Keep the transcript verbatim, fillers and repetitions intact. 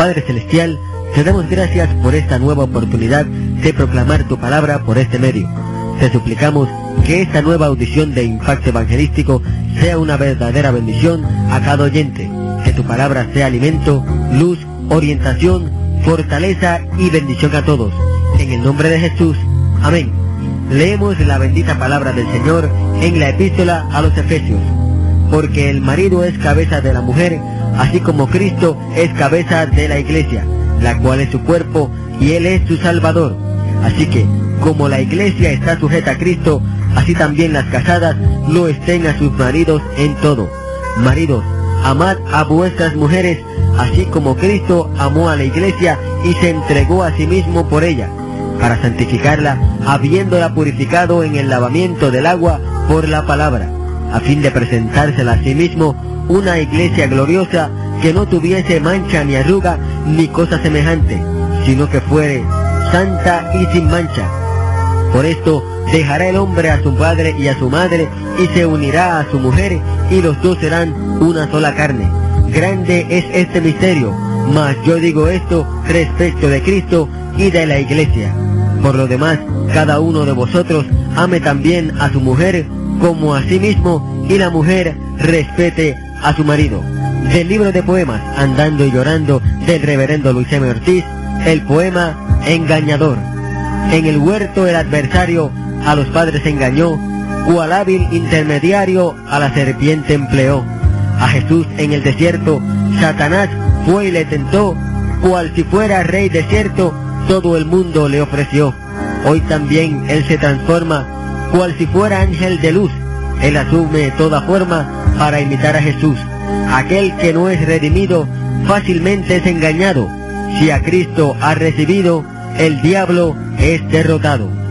Padre Celestial, te damos gracias por esta nueva oportunidad de proclamar tu palabra por este medio. Te suplicamos que esta nueva audición de Impacto Evangelístico sea una verdadera bendición a cada oyente, que tu palabra sea alimento, luz, orientación, fortaleza y bendición a todos. En el nombre de Jesús, amén. Leemos la bendita palabra del Señor en la epístola a los Efesios. Porque el marido es cabeza de la mujer, así como Cristo es cabeza de la iglesia, la cual es su cuerpo y Él es su Salvador. Así que, como la iglesia está sujeta a Cristo, así también las casadas lo estén a sus maridos en todo. Maridos, amad a vuestras mujeres, así como Cristo amó a la iglesia y se entregó a sí mismo por ella, para santificarla, habiéndola purificado en el lavamiento del agua por la palabra, a fin de presentársela a sí mismo una iglesia gloriosa, que no tuviese mancha ni arruga ni cosa semejante, sino que fuere santa y sin mancha. Por esto dejará el hombre a su padre y a su madre, y se unirá a su mujer, y los dos serán una sola carne. Grande es este misterio, mas yo digo esto respecto de Cristo y de la iglesia. Por lo demás, cada uno de vosotros ame también a su mujer como a sí mismo, y la mujer respete a su marido. Del libro de poemas Andando y Llorando del reverendo Luis M. Ortiz, el poema Engañador. En el huerto el adversario a los padres engañó, cual hábil intermediario a la serpiente empleó. A Jesús en el desierto Satanás fue y le tentó, cual si fuera rey desierto todo el mundo le ofreció. Hoy también Él se transforma, cual si fuera ángel de luz. Él asume toda forma para imitar a Jesús. Aquel que no es redimido fácilmente es engañado. Si a Cristo ha recibido, el diablo es derrotado.